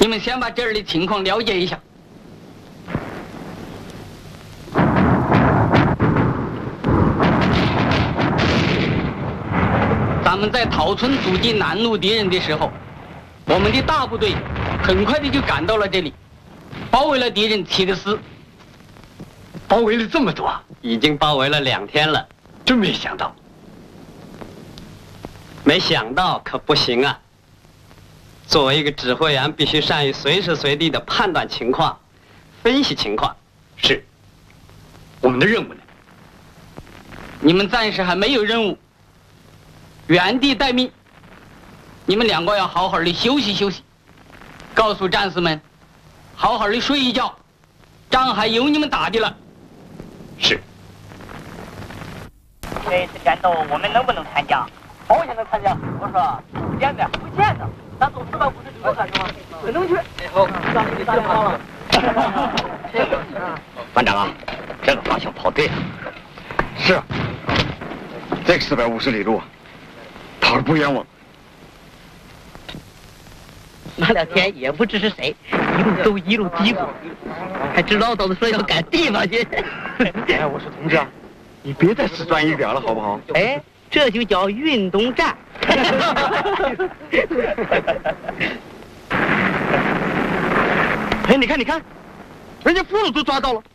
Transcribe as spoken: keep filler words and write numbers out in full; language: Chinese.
你们先把这儿的情况了解一下。咱们在桃村阻击南路敌人的时候，我们的大部队很快的就赶到了这里，包围了敌人起的师。 包围了这么多， 已经包围了两天了， 真没想到。 没想到可不行啊！作为一个指挥员，必须善于随时随地的判断情况、分析情况。 是，我们的任务呢？ 你们暂时还没有任务，原地待命。你们两个要好好的休息休息，告诉战士们，好好的睡一觉，仗还由你们打的了。 是。 这一次战斗我们能不能参加？ 保险能参加。我说不见得，不见得。咱走四百五十里路干什么？只能去。好，让你打电话了。 班长啊，这个方向跑对了。是啊，这个四百五十里路啊，跑得不冤枉。 那两天也不知是谁，一路走一路嘀咕，还知道叨的说要赶地方去。 哎，我说同志啊，你别再死钻一边了，好不好？ 哎，这就叫运动战。 哎，你看，你看，人家俘虏都抓到了。